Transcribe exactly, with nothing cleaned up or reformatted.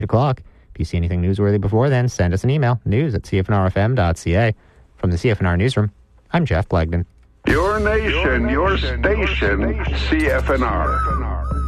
o'clock. If you see anything newsworthy before then, send us an email, news at c f n r f m dot c a. From the C F N R Newsroom, I'm Jeff Blagden. Your nation, your station, C F N R.